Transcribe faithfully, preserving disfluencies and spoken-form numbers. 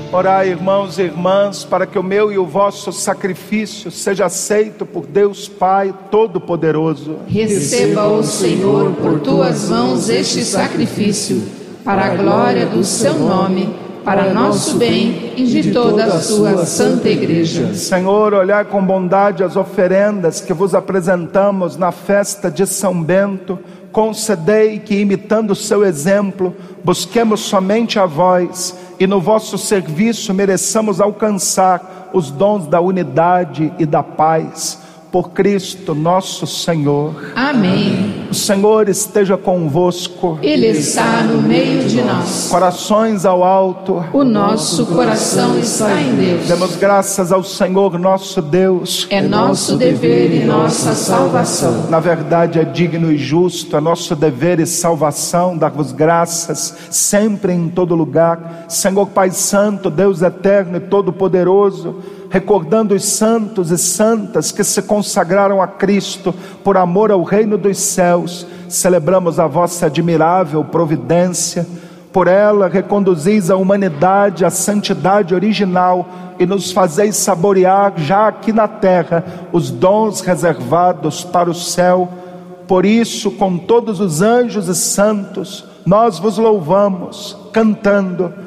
Orai, irmãos e irmãs, para que o meu e o vosso sacrifício seja aceito por Deus Pai Todo-Poderoso. Receba, ó Senhor, por tuas mãos este sacrifício, para a glória do seu nome, para nosso bem e de toda a sua santa igreja. Senhor, olhai com bondade as oferendas que vos apresentamos na festa de São Bento. Concedei que, imitando o seu exemplo, busquemos somente a vós e no vosso serviço mereçamos alcançar os dons da unidade e da paz. Por Cristo nosso Senhor. Amém. O Senhor esteja convosco. Ele está no meio de nós. Corações ao alto. O nosso coração está em Deus. Demos graças ao Senhor nosso Deus. É nosso dever e nossa salvação. Na verdade é digno e justo, é nosso dever e salvação dar-vos graças sempre e em todo lugar, Senhor Pai Santo, Deus eterno e todo-poderoso, recordando os santos e santas que se consagraram a Cristo por amor ao reino dos céus. Celebramos a vossa admirável providência. Por ela reconduzis a humanidade à santidade original e nos fazeis saborear já aqui na terra os dons reservados para o céu. Por isso, com todos os anjos e santos, nós vos louvamos, cantando: